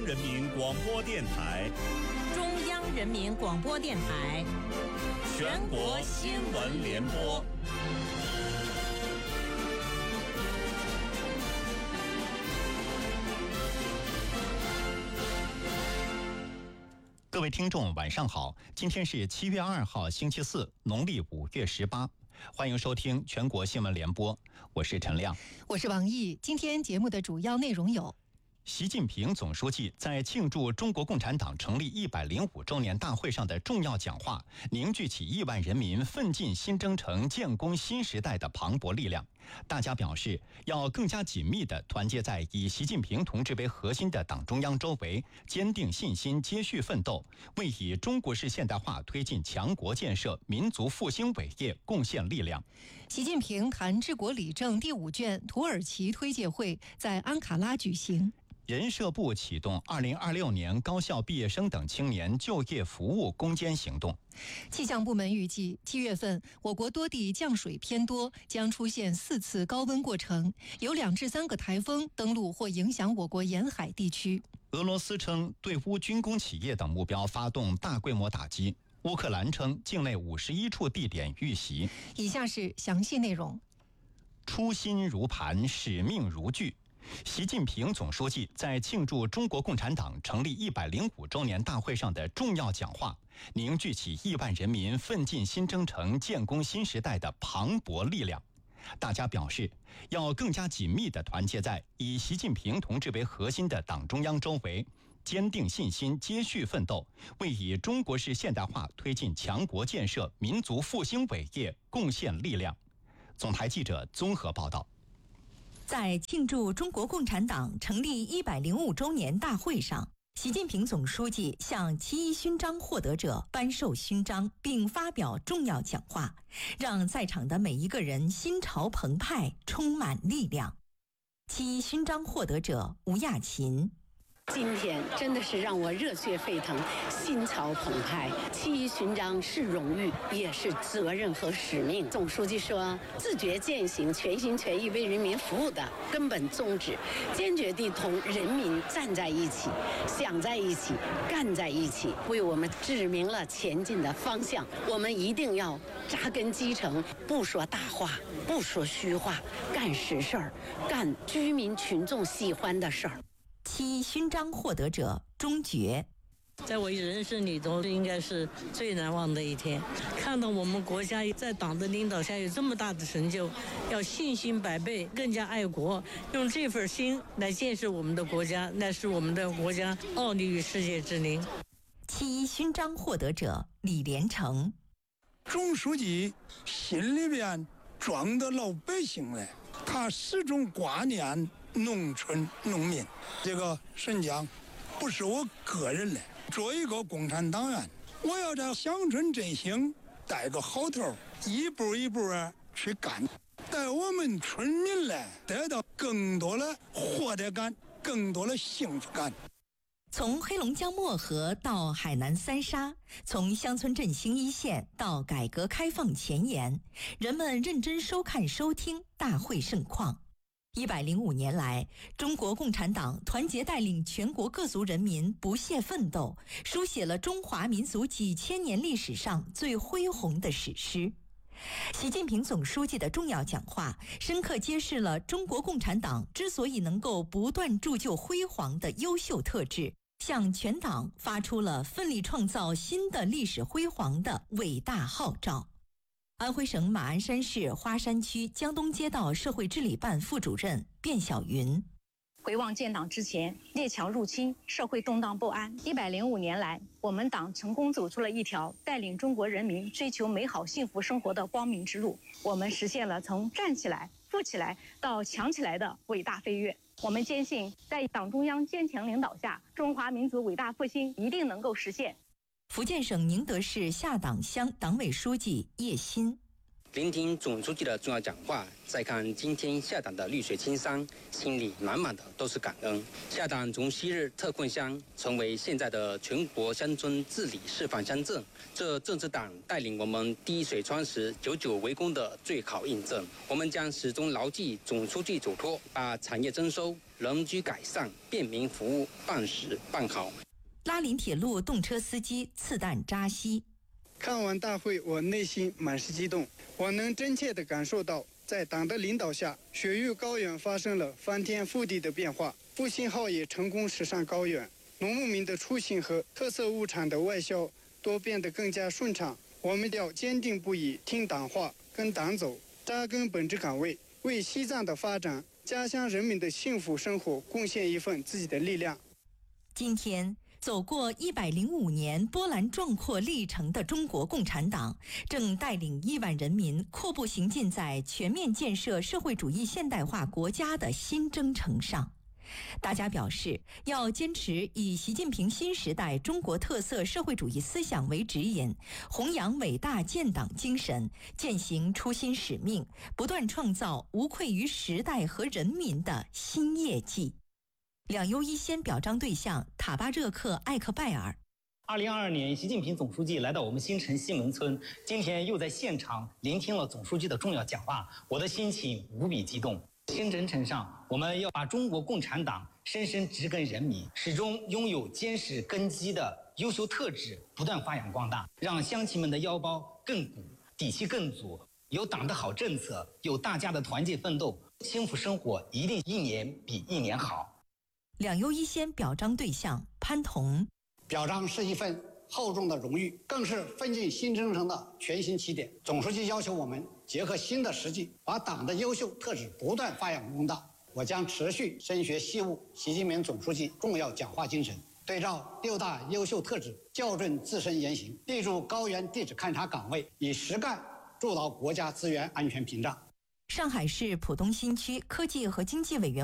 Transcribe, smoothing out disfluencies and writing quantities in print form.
人民广播电台、 中央人民广播电台、 全国新闻联播。 各位听众，晚上好！今天是7月2号，星期四，农历5月18。欢迎收听全国新闻联播，我是陈亮， 我是王毅。今天节目的主要内容有： 习近平总书记在庆祝中国共产党成立105周年大会上的重要讲话，凝聚起亿万人民奋进新征程、建功新时代的磅礴力量。大家表示，要更加紧密地团结在以习近平同志为核心的党中央周围，坚定信心，接续奋斗，为以中国式现代化推进强国建设、民族复兴伟业贡献力量。 习近平谈治国理政第5卷土耳其推介会在安卡拉举行。 人社部启动2026年高校毕业生等青年就业服务攻坚行动。 气象部门预计7月份我国多地降水偏多，将出现4次高温过程，有2至3个台风登陆或影响我国沿海地区。 俄罗斯称对乌军工企业等目标发动大规模打击，乌克兰称境内51处地点遇袭。 以下是详细内容。 初心如磐，使命如炬。习近平总书记在庆祝中国共产党成立105周年大会上的重要讲话，凝聚起亿万人民奋进新征程、建功新时代的磅礴力量。大家表示，要更加紧密地团结在以习近平同志为核心的党中央周围，坚定信心，接续奋斗，为以中国式现代化推进强国建设、民族复兴伟业贡献力量。总台记者综合报道。 在庆祝中国共产党成立105周年大会上，习近平总书记向7·1勋章获得者颁授勋章，并发表重要讲话，让在场的每一个人心潮澎湃，充满力量。7·1勋章获得者吴亚琴。 今天真的是让我热血沸腾，心潮澎湃。7·1勋章是荣誉，也是责任和使命。总书记说，自觉践行全心全意为人民服务的根本宗旨，坚决地同人民站在一起，想在一起，干在一起，为我们指明了前进的方向。我们一定要扎根基层，不说大话，不说虚话，干实事儿，干居民群众喜欢的事儿。 7·1勋章获得者钟觉， 在我人生里头应该是最难忘的一天，看到我们国家在党的领导下有这么大的成就，要信心百倍，更加爱国，用这份心来建设我们的国家，那是我们的国家傲立于世界之林。 7·1勋章获得者李连成， 总书记心里边装的老百姓嘞，他始终挂念农村农民。这个沈江不是我个人嘞，作为一个共产党员，我要在乡村振兴带个好头，一步一步去干，带我们村民嘞得到更多的获得感，更多的幸福感。 从黑龙江漠河到海南三沙，从乡村振兴一线到改革开放前沿，人们认真收看收听大会盛况。105年来，中国共产党团结带领全国各族人民不懈奋斗，书写了中华民族几千年历史上最恢宏的史诗。习近平总书记的重要讲话，深刻揭示了中国共产党之所以能够不断铸就辉煌的优秀特质，向全党发出了奋力创造新的历史辉煌的伟大号召。安徽省马鞍山市花山区江东街道社会治理办副主任卞小云， 回望建党之前，列强入侵，社会动荡不安。105年来，我们党成功走出了一条带领中国人民追求美好幸福生活的光明之路。我们实现了从站起来、富起来到强起来的伟大飞跃。我们坚信，在党中央坚强领导下，中华民族伟大复兴一定能够实现。 福建省宁德市下党乡党委书记叶鑫， 聆听总书记的重要讲话，再看今天下党的绿水青山，心里满满的都是感恩。下党从昔日特困乡成为现在的全国乡村治理示范乡镇，这正是党带领我们滴水穿石、久久为功的最好印证。我们将始终牢记总书记嘱托，把产业征收、 人居改善，便民服务，办实办好。 拉林铁路动车司机刺蛋扎西。 看完大会，我内心满是激动，我能真切地感受到，在党的领导下，雪域高原发生了翻天覆地的变化，复兴号也成功驶上高原，农牧民的出行和特色物产的外销都变得更加顺畅。我们要坚定不移听党话，跟党走，扎根本职岗位，为西藏的发展、家乡人民的幸福生活贡献一份自己的力量。 今天走过105年波澜壮阔历程的中国共产党，正带领亿万人民阔步行进在全面建设社会主义现代化国家的新征程上。大家表示，要坚持以习近平新时代中国特色社会主义思想为指引，弘扬伟大建党精神，践行初心使命，不断创造无愧于时代和人民的新业绩。两优一先表彰对象塔巴热克艾克拜尔。 2022年，习近平总书记来到我们新城西门村，今天又在现场聆听了总书记的重要讲话，我的心情无比激动。新征程上，我们要把中国共产党深深植根人民，始终拥有坚实根基的优秀特质不断发扬光大，让乡亲们的腰包更鼓，底气更足。有党的好政策，有大家的团结奋斗，幸福生活一定一年比一年好。 两优一先表彰对象潘彤。 表彰是一份厚重的荣誉，更是奋进新征程的全新起点。总书记要求我们结合新的实际，把党的优秀特质不断发扬光大。我将持续深学习悟习近平总书记重要讲话精神，对照6大优秀特质，校正自身言行，立住高原地质勘察岗位，以实干筑牢国家资源安全屏障。 上海市浦东新区科技和经济委员